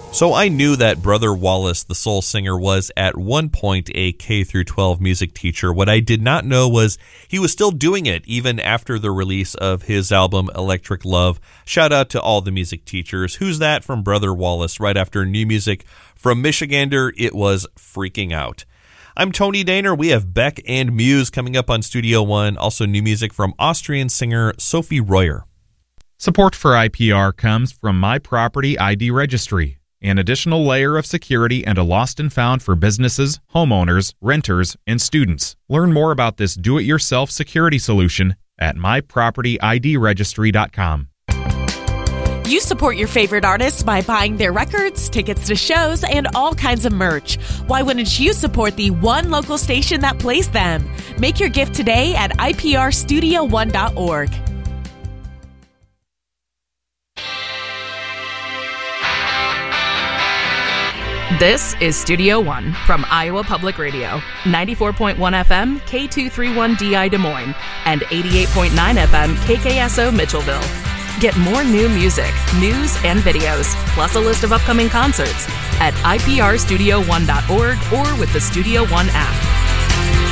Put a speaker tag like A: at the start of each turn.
A: So I knew that Brother Wallace, the soul singer, was at one point a K-12 music teacher. What I did not know was he was still doing it even after the release of his album Electric Love. Shout out to all the music teachers. Who's That from Brother Wallace, right after new music from Michigander. It was Freaking Out. I'm Tony Daner. We have Beck and Muse coming up on Studio One. Also new music from Austrian singer Sophie Royer.
B: Support for IPR comes from My Property ID Registry, an additional layer of security and a lost and found for businesses, homeowners, renters, and students. Learn more about this do-it-yourself security solution at mypropertyidregistry.com.
C: You support your favorite artists by buying their records, tickets to shows, and all kinds of merch. Why wouldn't you support the one local station that plays them? Make your gift today at iprstudio1.org.
D: This is Studio One from Iowa Public Radio, 94.1 FM, K231DI Des Moines, and 88.9 FM, KKSO Mitchellville. Get more new music, news, and videos, plus a list of upcoming concerts at iprstudio1.org or with the Studio One app.